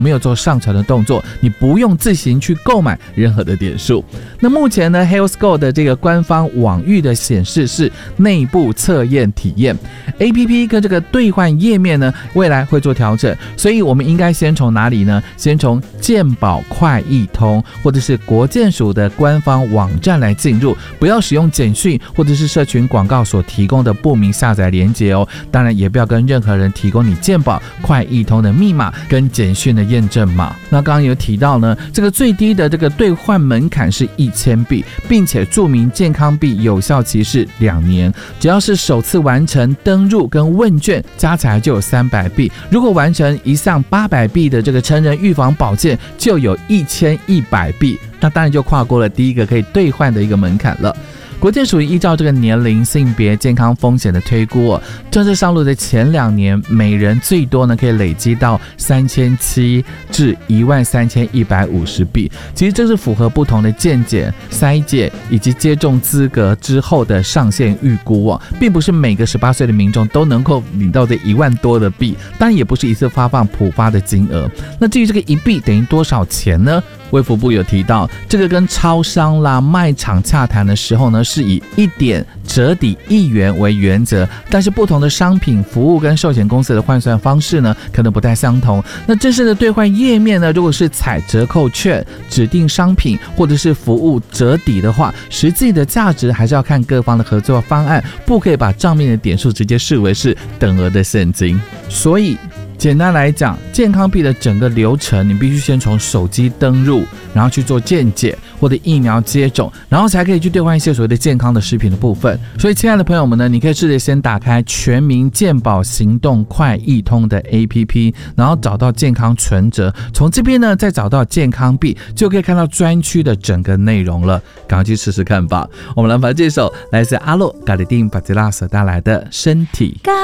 没有做上传的动作，你不用自行去购买任何的点数。那目前呢 HealthGo 的这个官方网域的显示是内部测验体验 APP 跟这个兑换页面呢未来会做调整，所以我们应该先从哪里呢？先从健保快易通或者是国健署的官方网站来进入，不要使用简讯或者是社群广告所提供的不明下载连结哦。当然也不要跟任何人提供你健保快易通的密码跟简讯的验证码。那刚刚有提到呢，这个最低的这个兑换门槛是1000币，并且注明健康币有效期是2年，只要是首次完成登入跟问卷加起来就有300币，如果完成一项800币的这个成人预防保健就有1100币，那当然就跨过了第一个可以兑换的一个门槛了。国健署依照这个年龄、性别、健康风险的推估正式上路的前2年，每人最多呢可以累积到3700至13150币。其实这是符合不同的健检、筛检以及接种资格之后的上限预估并不是每个18岁的民众都能够领到这1万多的币，当然也不是一次发放普发的金额。那至于这个1币等于多少钱呢？卫福部有提到，这个跟超商啦、卖场洽谈的时候呢，是以1点折抵1元为原则，但是不同的商品、服务跟寿险公司的换算方式呢，可能不太相同。那正式的兑换页面呢，如果是采折扣券、指定商品或者是服务折抵的话，实际的价值还是要看各方的合作方案，不可以把账面的点数直接视为是等额的现金。所以简单来讲，健康币的整个流程，你必须先从手机登入，然后去做健检或者疫苗接种，然后才可以去兑换一些所谓的健康的食品的部分。所以亲爱的朋友们呢，你可以试着先打开全民健保行动快易通的 APP， 然后找到健康存折，从这边呢再找到健康币，就可以看到专区的整个内容了。赶快去试试看吧。我们来把这首来自阿洛嘎里丁巴吉拉所带来的身体。